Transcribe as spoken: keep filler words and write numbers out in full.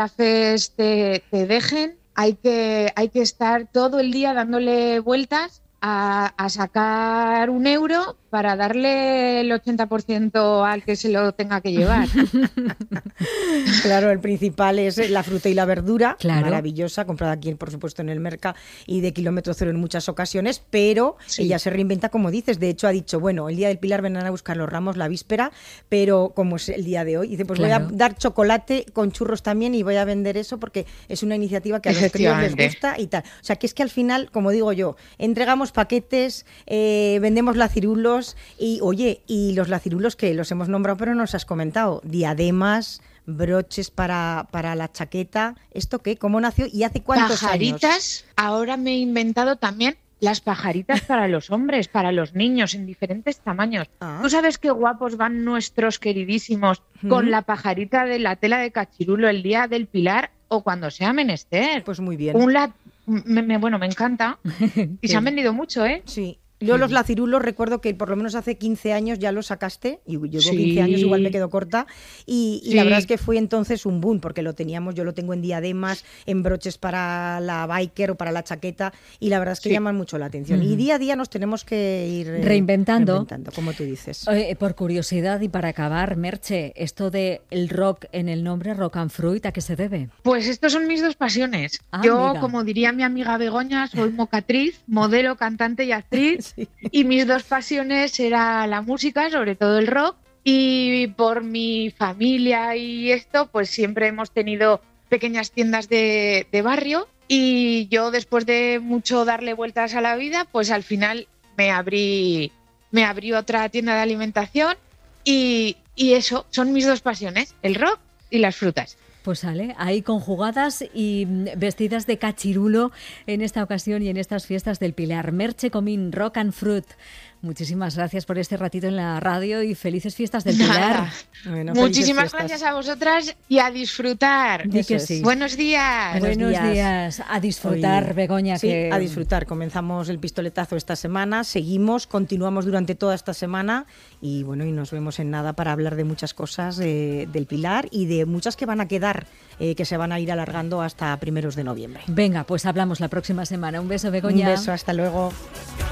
cafés te, te dejen, hay que, hay que estar todo el día dándole vueltas a, a sacar un euro para darle el ochenta por ciento al que se lo tenga que llevar. Claro, el principal es la fruta y la verdura, claro. maravillosa, comprada aquí, por supuesto, en el Merca y de kilómetro cero en muchas ocasiones, pero sí. ella se reinventa, como dices. De hecho, ha dicho, bueno, el día del Pilar vendrán a buscar los ramos la víspera, pero como es el día de hoy, dice, pues claro. voy a dar chocolate con churros también y voy a vender eso porque es una iniciativa que a los críos les gusta y tal. O sea, que es que al final, como digo yo, entregamos paquetes, eh, vendemos lacirulos y, oye, y los lacirulos que los hemos nombrado pero no nos has comentado, diademas, broches para, para la chaqueta, ¿esto qué? ¿Cómo nació y hace cuántos pajaritas, años? Ahora me he inventado también las pajaritas para los hombres, para los niños, en diferentes tamaños. Ah. ¿Tú sabes qué guapos van nuestros queridísimos ¿Mm? con la pajarita de la tela de cachirulo el día del Pilar o cuando sea menester? Pues muy bien. Un la... me, me, bueno, me encanta. Y se han vendido mucho, ¿eh? Sí. Yo los lacirulos recuerdo que por lo menos hace quince años ya los sacaste, y yo sí. quince años igual me quedo corta, y, y sí. la verdad es que fue entonces un boom, porque lo teníamos, yo lo tengo en diademas, en broches para la biker o para la chaqueta, y la verdad es que sí. llaman mucho la atención. Uh-huh. Y día a día nos tenemos que ir eh, reinventando. reinventando, como tú dices. Eh, por curiosidad y para acabar, Merche, esto de el rock en el nombre, Rock and Fruit, ¿a qué se debe? Pues estos son mis dos pasiones. Ah, yo, mira. como diría mi amiga Begoña, soy mocatriz, modelo, cantante y actriz. Sí. Y mis dos pasiones era la música, sobre todo el rock, y por mi familia y esto, pues siempre hemos tenido pequeñas tiendas de, de barrio, y yo después de mucho darle vueltas a la vida, pues al final me abrí, me abrí otra tienda de alimentación y, y eso, son mis dos pasiones, el rock y las frutas. Pues sale, ahí conjugadas y vestidas de cachirulo en esta ocasión y en estas fiestas del Pilar. Merche Comín, Rock and Fruit. Muchísimas gracias por este ratito en la radio y felices fiestas del Pilar. Bueno, muchísimas gracias a vosotras y a disfrutar. Di que sí. Buenos días. Buenos, Buenos días. días. A disfrutar, Hoy, Begoña. Sí, que... a disfrutar. Comenzamos el pistoletazo esta semana, seguimos, continuamos durante toda esta semana y bueno, y nos vemos en nada para hablar de muchas cosas eh, del Pilar y de muchas que van a quedar, eh, que se van a ir alargando hasta primeros de noviembre. Venga, pues hablamos la próxima semana. Un beso, Begoña. Un beso, hasta luego.